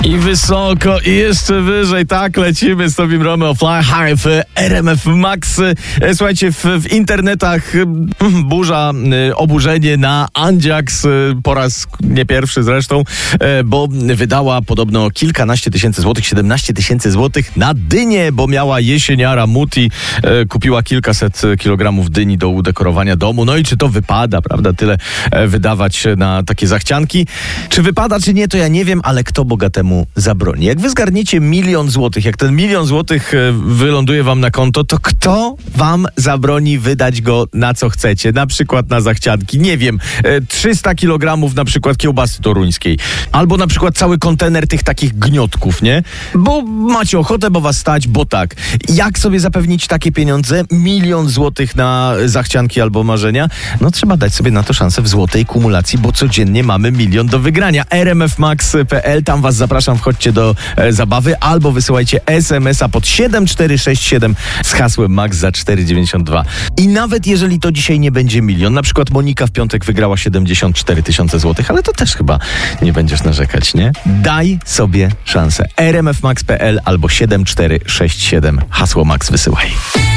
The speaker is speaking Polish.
I wysoko, i jeszcze wyżej. Tak, lecimy z Tobim Romeo Fly High w RMF Max. Słuchajcie, w internetach burza, oburzenie na Andziaks, po raz nie pierwszy zresztą, bo wydała podobno kilkanaście tysięcy złotych, 17 tysięcy złotych na dynię, bo miała jesieniara Muti, kupiła kilkaset kilogramów dyni do udekorowania domu. No i czy to wypada, prawda, tyle wydawać na takie zachcianki? Czy wypada, czy nie, to ja nie wiem, ale kto bogatemu zabroni? Jak wy zgarniecie 1 000 000 złotych, jak ten 1 000 000 złotych wyląduje wam na konto, to kto wam zabroni wydać go na co chcecie? Na przykład na zachcianki, nie wiem, 300 kilogramów na przykład kiełbasy toruńskiej, albo na przykład cały kontener tych takich gniotków, nie? Bo macie ochotę, bo was stać, bo tak. Jak sobie zapewnić takie pieniądze? 1 000 000 złotych na zachcianki albo marzenia? No trzeba dać sobie na to szansę w złotej kumulacji, bo codziennie mamy 1 000 000 do wygrania. rmfmax.pl, tam was zapraszam, wchodźcie do zabawy albo wysyłajcie SMS-a pod 7467 z hasłem MAX za 4,92. I nawet jeżeli to dzisiaj nie będzie 1 000 000, na przykład Monika w piątek wygrała 74 tysiące złotych, ale to też chyba nie będziesz narzekać, nie? Daj sobie szansę. rmfmax.pl albo 7467 hasło MAX wysyłaj.